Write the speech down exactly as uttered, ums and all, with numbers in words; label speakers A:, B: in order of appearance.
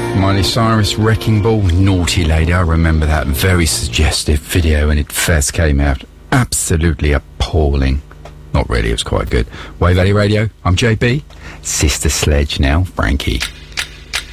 A: Miley Cyrus, Wrecking Ball, Naughty Lady. I remember that very suggestive video when it first came out. Absolutely appalling. Not really, it was quite good. Wave Valley Radio, I'm J B. Sister Sledge now, Frankie.